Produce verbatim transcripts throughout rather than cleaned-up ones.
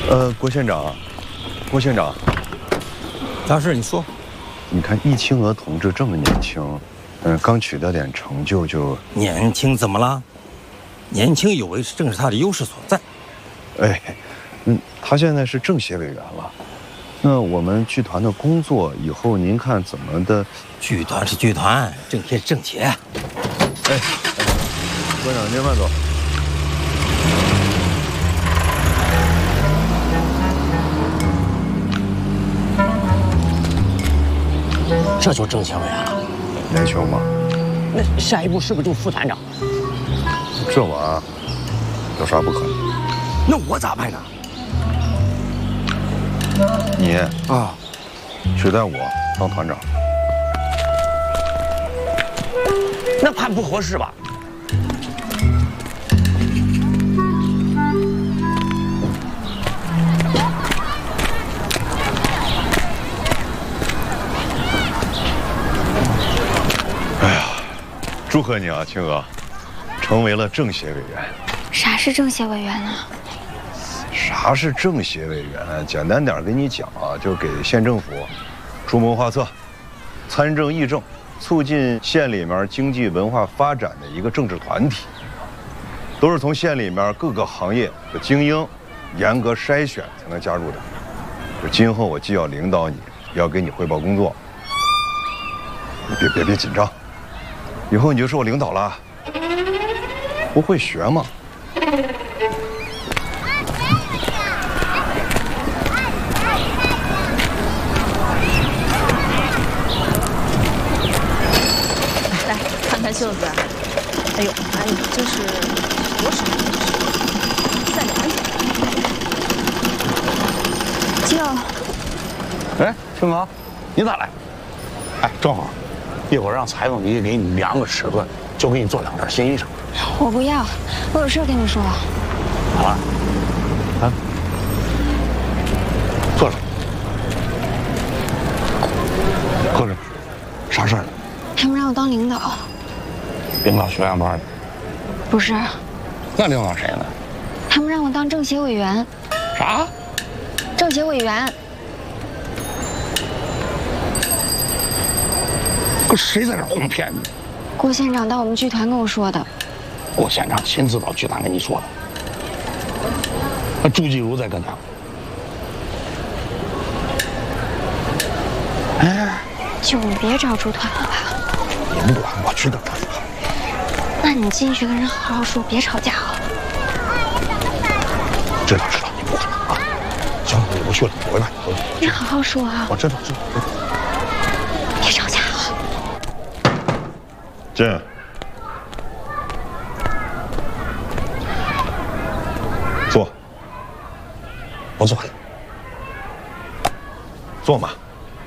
呃，郭县长，郭县长， 大事你说。 你看易清娥同志这么年轻，嗯，刚取得点成就就年轻怎么了？年轻有为正是他的优势所在。 哎，嗯，他现在是政协委员了。那我们剧团的工作以后您看怎么的？ 剧团是剧团，政协是政协。哎， 哎，郭长您慢走。 这就政协委员了， 年轻嘛。 那下一步是不是就副团长？ 这玩意儿有啥不可能？ 那我咋办呢？ 你啊， 取代我当团长。 那怕不合适吧？ 哎呀，祝贺你啊，青娥，成为了政协委员。 啥是政协委员呢？ 啥是政协委员？简单点跟你讲啊，就给县政府出谋划策、参政议政，促进县里面经济文化发展的一个政治团体。都是从县里面各个行业的精英严格筛选才能加入的。就今后我既要领导你，也要给你汇报工作。你别别别紧张，以后你就是我领导了。不会学吗？ 来看看袖子。哎呦，哎呦，这是多少？再量一下。 舅， 哎，春芳，你咋来？哎，正好，一会儿让裁缝姨给你量个尺寸，就给你做两件新衣裳。 我不要，我有事跟你说。 咋了？啊？坐着。搁着。啥事儿呢？ 他们让我当领导。 领导学院班的？ 不是。 那领导谁呢？ 他们让我当政协委员。 啥？ 政协委员。 可谁在这哄骗你？ 郭县长到我们剧团跟我说的。 郭县长亲自到剧团跟你说的。那朱继如在跟他。哎， 舅，你别找出团了吧。 你不管，我去跟他说。 那你进去跟人好好说，别吵架啊。 知道知道，你不管啊。行，我不去了，回吧。 你好好说啊。 我知道知道。 别吵架啊。 进。坐。 我坐。 坐嘛。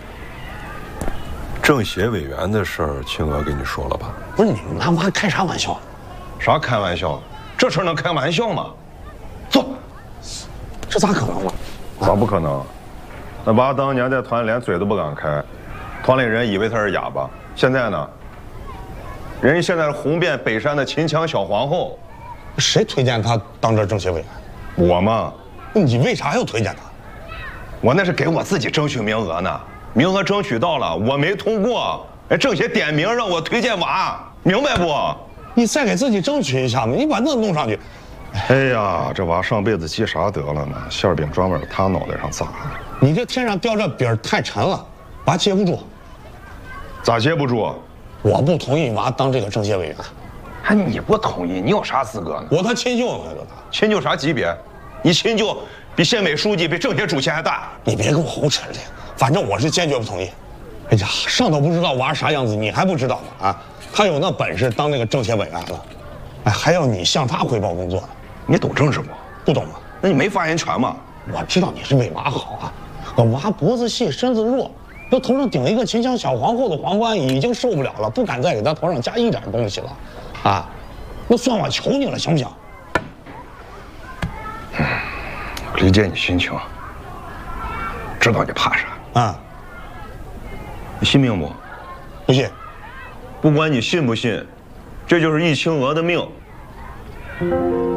政协委员的事儿，青娥跟你说了吧？ 不是你拿娃开啥玩笑？ 啥开玩笑？这事儿能开玩笑吗？坐。 这咋可能呢？ 咋不可能？那娃当年在团里连嘴都不敢开，团里人以为他是哑巴。现在呢？人家现在是红遍北山的秦腔小皇后。 谁推荐他当这政协委员？ 我嘛。 你为啥要推荐他？ 我那是给我自己争取名额呢。名额争取到了，我没通过，哎，政协点名让我推荐娃，明白不？ 你再给自己争取一下嘛，你把那弄上去。 哎呀，这娃上辈子积啥德了呢？馅饼专门他脑袋上砸。 你这天上掉这饼太沉了，娃接不住。 咋接不住？ 我不同意娃当这个政协委员。 还你不同意？你有啥资格呢？ 我他亲舅呢，这他亲舅啥级别？你亲舅比县委书记、比政协主席还大。 你别跟我胡扯这，反正我是坚决不同意。哎呀，上头不知道娃啥样子，你还不知道吗？啊，他有那本事当那个政协委员了，哎，还要你向他汇报工作呢。 你懂政治不？ 不懂吗？ 那你没发言权吗？ 我知道你是为娃好啊，可娃脖子细身子弱，这头上顶一个秦腔小皇后的皇冠已经受不了了，不敢再给他头上加一点东西了，啊，那算我求你了，行不行？ 嗯，理解你心情，知道你怕啥啊？ 你信命不？ 不信。 不管你信不信，这就是易清娥的命。